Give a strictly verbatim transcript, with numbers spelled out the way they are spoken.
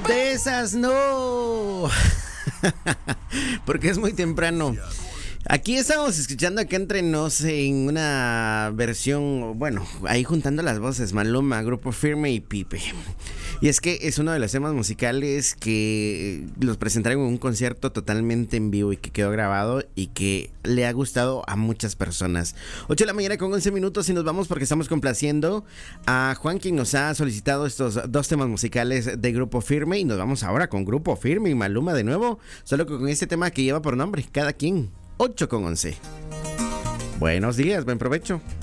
De esas no. Porque es muy temprano. Aquí estamos escuchando acá entre nos en una versión, bueno, ahí juntando las voces, Maluma, Grupo Firme y Pipe. Y es que es uno de los temas musicales que los presentaron en un concierto totalmente en vivo y que quedó grabado y que le ha gustado a muchas personas. ocho de la mañana con once minutos y nos vamos porque estamos complaciendo a Juan, quien nos ha solicitado estos dos temas musicales de Grupo Firme, y nos vamos ahora con Grupo Firme y Maluma de nuevo, solo que con este tema que lleva por nombre Cada Quien. ocho con once. Buenos días, buen provecho.